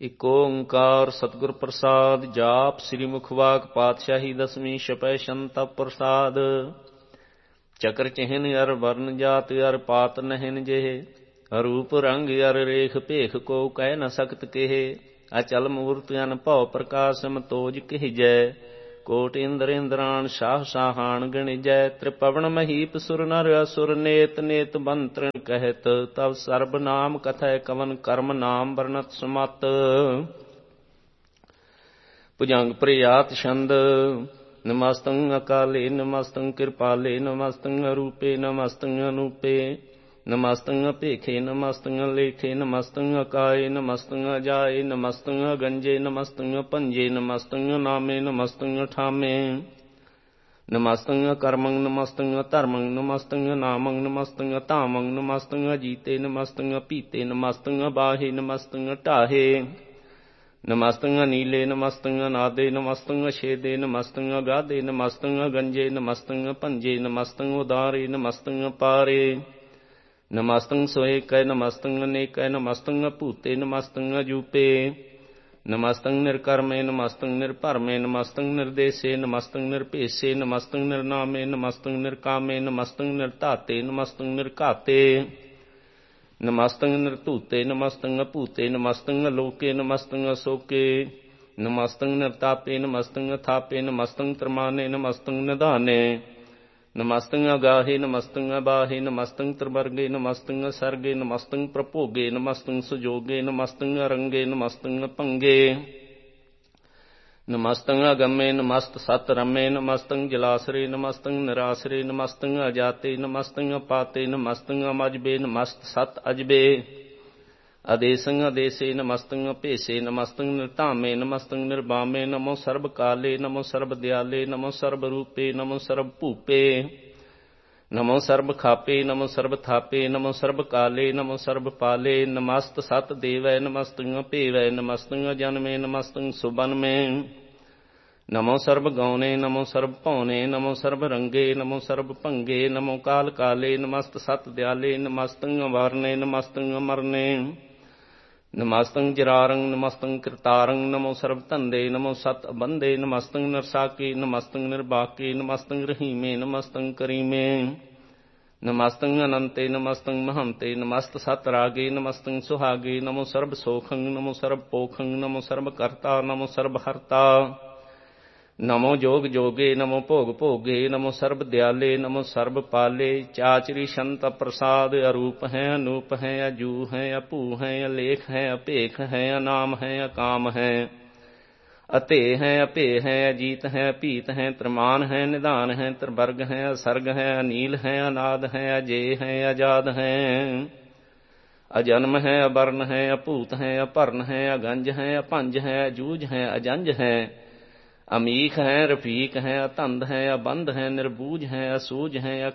ਇਕ ਓੰਕਾਰ ਸਤਿਗੁਰ ਪ੍ਰਸਾਦ। ਜਾਪ ਸ੍ਰੀ ਮੁਖਵਾਕ ਪਾਤਸ਼ਾਹੀ ਦਸਵੀਂ ਛਪੈ ਸ਼ੰਤਾ ਪ੍ਰਸਾਦ। ਚਕਰ ਚਿਹਨ ਅਰ ਵਰਨ ਜਾਤ ਅਰ ਪਾਤ ਨਹਿਨ ਜਿਹੇ, ਰੂਪ ਰੰਗ ਅਰ ਰੇਖ ਭੇਖ ਕੋ ਕਹਿ ਨ ਸਕਤ ਕਿਹੇ। ਅਚਲ ਮੂਰਤ ਅਨ ਭਉ ਪ੍ਰਕਾਸ਼ ਮਤੋਜ ਕਹਿਜੈ, ਕੋਟ ਇੰਦਰ ਇੰਦਰਾਣ ਸ਼ਾਹ ਸ਼ਾਹਾਨ ਗਣਿਜੈ। ਤ੍ਰਿਪਵਨ ਮਹੀਪ ਸੁਰ ਨਰ ਅਸੁਰ ਨੇਤ ਨੇਤ ਬੰਤ੍ਰਿਣ ਕਹਿਤ, ਤਵ ਸਰਬ ਨਾਮ ਕਥੈ ਕਵਨ ਕਰਮ ਨਾਮ ਵਰਣਤ ਸਮਤ। ਭੁਜੰਗ ਪ੍ਰਿਆਤ ਛੰਦ। ਨਮਸਤੰ ਅਕਾਲੇ ਨਮਸਤੰ ਕਿਰਪਾਲੇ ਨਮਸਤੰ ਅਰੂਪੇ ਨਮਸਤੰ ਅਨੂਪੇ ਨਮਸਤੰ ਅਭੇਖੇ ਨਮਸਤੰ ਲੇਖੇ ਨਮਸਤੰ ਅਕਾਏ ਨਮਸਤੰ ਅਜਾਏ ਨਮਸਤੰ ਅਗੰਜੇ ਨਮਸਤੰ ਭੰਜੇ ਨਮਸਤੰ ਨਾਮੇ ਨਮਸਤੰ ਠਾਮੇ ਨਮਸਤੰ ਕਰਮੰ ਨਮਸਤੰ ਧਰਮੰ ਨਮਸਤੰ ਨਾਮੰ ਨਮਸਤੰ ਧਾਮੰ ਨਮਸਤੰ ਅਜੀਤੇ ਨਮਸਤੰ ਪੀਤੇ ਨਮਸਤੰ ਬਾਹੇ ਨਮਸਤੰ ਢਾਹੇ ਨਮਸਤੰ ਨੀਲੇ ਨਮਸਤੰ ਅਨਾਦੇ ਨਮਸਤੰ ਛੇਦੇ ਨਮਸਤੰ ਅਗਾਧੇ ਨਮਸਤੰ ਅਗੰਜੇ ਨਮਸਤੰ ਭੰਜੇ ਨਮਸਤੰ ਉਦਾਰੇ ਨਮਸਤੰ ਪਾਰੇ ਨਮਸਤੰ ਸੋਏਕੈ ਨਮਸਤੰ ਅਨੇਕੈ ਨਮਸਤੰ ਭੂਤੇ ਨਮਸਤੰ ਅਜੂਪੇ ਨਮਸਤੰ ਨਿਰਕਰਮੇ ਨਮਸਤੰ ਨਿਰਭਰਮੇ ਨਮਸਤੰ ਨਿਰਦੇਸੇ ਨਮਸਤੰ ਨਿਰਭੇਸੇ ਨਮਸਤੰ ਨਿਰਨਾਮੇ ਨਮਸਤੰ ਨਿਰਕਾਮੇ ਨਮਸਤੰ ਨਿਰਧਾਤੇ ਨਮਸਤੰ ਨਿਰਘਾਤੇ ਨਮਸਤੰ ਨਿਰਧੂਤੇ ਨਮਸਤੰ ਅਭੂਤੇ ਨਮਸਤੰ ਅਲੋਕੇ ਨਮਸਤੰ ਅਸੋਕੇ ਨਮਸਤੰ ਨਿਰਤਾਪੇ ਨਮਸਤੰ ਅਥਾਪੇ ਨਮਸਤੰ ਤਰਮਾਨੇ ਨਮਸਤੰ ਨਿਧਾਨੇ ਨਮਸਤੰ ਅਗਾਹੇ ਨਮਸਤੰ ਅਬਾਹੇ ਨਮਸਤੰ ਤ੍ਰਿਵਰਗੇ ਨਮਸਤੰ ਅਸਰਗੇ ਨਮਸਤੰ ਪ੍ਰਭੋਗੇ ਨਮਸਤੰ ਸੁਜੋਗੇ ਨਮਸਤੰ ਅਰੰਗੇ ਨਮਸਤੰ ਭੰਗੇ ਨਮਸਤੰ ਅਗੰਮੇ ਨਮਸਤ ਸਤ ਰਮੇ ਨਮਸਤੰ ਜਲਾਸਰੇ ਨਮਸਤੰ ਨਿਰਾਸਰੇ ਨਮਸਤੰ ਅਜਾਤੇ ਨਮਸਤੰ ਅਪਾਤੇ ਨਮਸਤੰ ਅਮਜਬੇ ਨਮਸਤ ਸਤ ਅਜਬੇ ਅਦੇਸੰ ਅਦੇਸੇ ਨਮਸਤੰ ਭੇਸੇ ਨਮਸਤੰ ਨਿਰਧਾਮੇ ਨਮਸਤੰ ਨਿਰਬਾਮੇ ਨਮੋ ਸਰਬ ਕਾਲੇ ਨਮੋ ਸਰਬ ਦਿਆਲੇ ਨਮੋ ਸਰਬ ਰੂਪੇ ਨਮੋ ਸਰਬ ਭੂਪੇ ਨਮੋ ਸਰਬ ਖਾਪੇ ਨਮੋ ਸਰਬ ਥਾਪੇ ਨਮੋ ਸਰਬ ਕਾਲੇ ਨਮੋ ਸਰਬ ਪਾਲੇ ਨਮਸਤ ਸਤ ਦੇਵੈ ਨਮਸਤੰ ਭੇਵੈ ਨਮਸਤੰ ਜਨਮੇ ਨਮਸਤੰ ਸੁਬਨਮੇ ਨਮੋ ਸਰਬ ਗੌਨੇ ਨਮੋ ਸਰਬ ਭੌਨੇ ਨਮੋ ਸਰਬ ਰੰਗੇ ਨਮੋ ਸਰਬ ਭੰਗੇ ਨਮੋ ਕਾਲ ਕਾਲੇ ਨਮਸਤ ਸਤ ਦਿਆਲੇ ਨਮਸਤੰ ਅਵਰਨੇ ਨਮਸਤੰ ਅਮਰਨੇ ਨਮਸਤੰ ਜਰਾਰੰ ਨਮਸਤੰ ਕਿਰਤਾਰੰ ਨਮੋ ਸਰਬ ਧੰਦੇ ਨਮੋ ਸਤ ਬੰਦੇ ਨਮਸਤੰ ਨਰਸਾਕੇ ਨਮਸਤੰ ਨਿਰਬਾਕੇ ਨਮਸਤੰ ਰਹੀਮੇ ਨਮਸਤੰ ਕਰੀਮੇ ਨਮਸਤੰ ਅਨੰਤੇ ਨਮਸਤੰ ਮਹੰਤੇ ਨਮਸਤ ਸਤ ਰਾਗੇ ਨਮਸਤੰ ਸੁਹਾਗੇ ਨਮੋ ਸਰਬ ਸੋਖੰ ਨਮੋ ਸਰਬ ਪੋਖੰ ਨਮੋ ਸਰਬ ਕਰਤਾ ਨਮੋ ਸਰਬ ਹਰਤਾ ਨਮੋ ਜੋਗ ਜੋਗੇ ਨਮੋ ਭੋਗ ਭੋਗੇ ਨਮੋ ਸਰਬ ਦਿਆਲੇ ਨਮੋ ਸਰਬ ਪਾਲੇ ਚਾਚਰੀ ਸ਼ੰਤ ਪ੍ਰਸਾਦ। ਅਰੂਪ ਹੈ ਅਨੂਪ ਹੈ ਅਜੂ ਹੈ ਅਭੂ ਹੈ ਅਲੇਖ ਹੈ ਅਭੇਖ ਹੈ ਅਨਾਮ ਹੈ ਅਕਾਮ ਹੈ ਅਤੇ ਹੈ ਅਭੇ ਹੈ ਅਜੀਤ ਹੈ ਅਭੀਤ ਹੈ ਤ੍ਰਮਾਨ ਹੈ ਨਿਧਾਨ ਹੈ ਤ੍ਰਿਵਰਗ ਹੈ ਅਸਰਗ ਹੈ ਅਨੀਲ ਹੈ ਅਨਾਦ ਹੈ ਅਜੇ ਹੈ ਆਜ਼ਾਦ ਹੈ ਅਜਨਮ ਹੈ ਅਬਰਨ ਹੈ ਅਭੂਤ ਹੈ ਅਭਰਨ ਹੈ ਅਗੰਜ ਹੈ ਅਭੰਜ ਹੈ ਅਜੂਝ ਹੈ ਅਜੰਜ ਹੈ ਅਮੀਖ ਹੈ ਰਫੀਕ ਹੈ ਅਤੰਦ ਹੈ ਅਬੰਧ ਹੈ ਨਿਰਬੂਝ ਹੈ ਅਸੂਝ ਹੈ